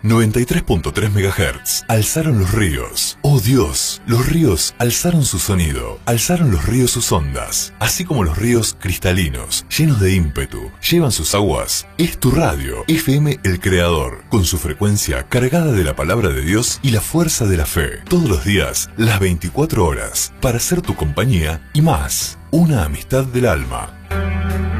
93.3 MHz. Alzaron los ríos. Oh Dios, los ríos alzaron su sonido. Alzaron los ríos sus ondas. Así como los ríos cristalinos, llenos de ímpetu, llevan sus aguas. Es tu radio, FM El Creador, con su frecuencia cargada de la palabra de Dios y la fuerza de la fe. Todos los días, las 24 horas, para ser tu compañía y más. Una amistad del alma.